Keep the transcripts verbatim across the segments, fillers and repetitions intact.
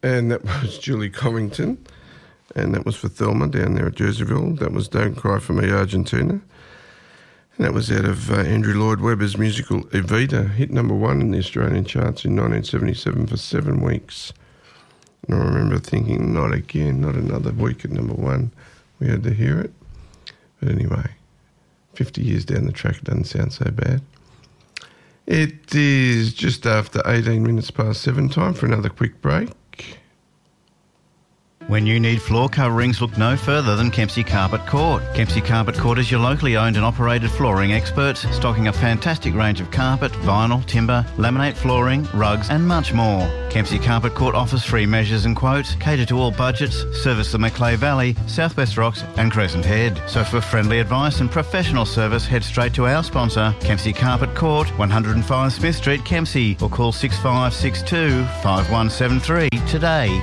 And that was Julie Covington. And that was for Thelma down there at Jerseyville. That was Don't Cry For Me, Argentina. And that was out of uh, Andrew Lloyd Webber's musical Evita, hit number one in the Australian charts in nineteen seventy-seven for seven weeks. And I remember thinking, not again, not another week at number one. We had to hear it. But anyway, fifty years down the track, it doesn't sound so bad. It is just after eighteen minutes past seven, time for another quick break. When you need floor coverings, look no further than Kempsey Carpet Court. Kempsey Carpet Court is your locally owned and operated flooring experts, stocking a fantastic range of carpet, vinyl, timber, laminate flooring, rugs and much more. Kempsey Carpet Court offers free measures and quotes, cater to all budgets, service the Macleay Valley, Southwest Rocks and Crescent Head. So for friendly advice and professional service, head straight to our sponsor, Kempsey Carpet Court, one oh five Smith Street, Kempsey, or call six five six two, five one seven three today.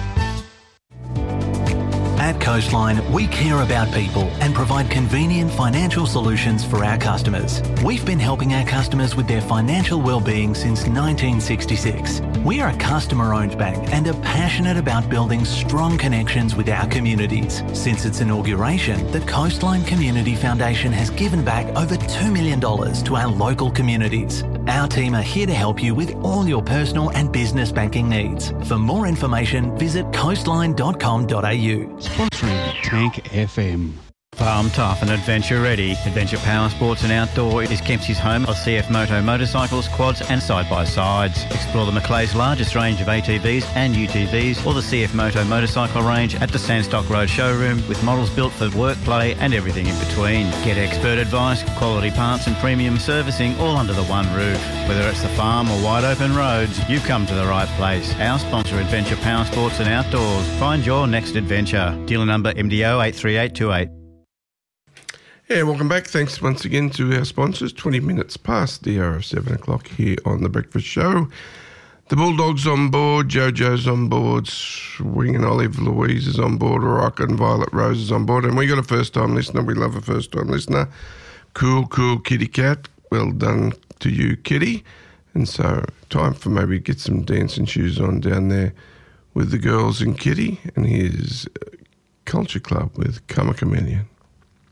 At Coastline, we care about people and provide convenient financial solutions for our customers. We've been helping our customers with their financial well-being since nineteen sixty-six. We are a customer-owned bank and are passionate about building strong connections with our communities. Since its inauguration, the Coastline Community Foundation has given back over two million dollars to our local communities. Our team are here to help you with all your personal and business banking needs. For more information, visit coastline dot com dot a u. Sponsoring Tank F M. Farm tough and adventure ready. Adventure Power Sports and Outdoor is Kempsey's home of C F Moto motorcycles, quads and side-by-sides. Explore the Macleay's largest range of A T Vs and U T Vs or the C F Moto motorcycle range at the Sandstock Road showroom with models built for work, play and everything in between. Get expert advice, quality parts and premium servicing all under the one roof. Whether it's the farm or wide open roads, you've come to the right place. Our sponsor, Adventure Power Sports and Outdoors. Find your next adventure. Dealer number M D O eight three eight two eight. Yeah, welcome back. Thanks once again to our sponsors. twenty minutes past the hour of seven o'clock here on The Breakfast Show. The Bulldogs on board, Jojo's on board, Swing and Olive Louise is on board, Rock and Violet Rose is on board, and we got a first-time listener. We love a first-time listener. Cool, cool kitty cat. Well done to you, kitty. And so time for maybe get some dancing shoes on down there with the girls and kitty. And here's Culture Club with Come a Chameleon.